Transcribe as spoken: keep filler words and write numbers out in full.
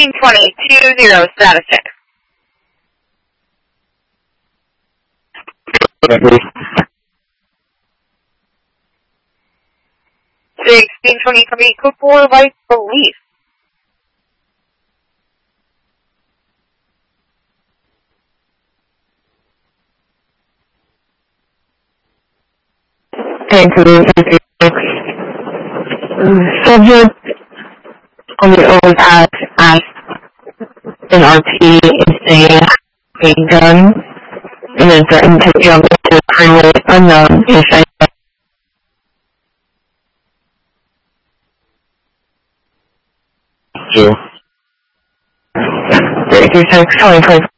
sixteen twenty, two zero, status check. sixteen twenty-three, code four, Vice Police. Thank you. Subject on the overpass at an R P is saying a gun and then threatened to jump into a highway unknown if I Two. thirty-six, twenty, twenty.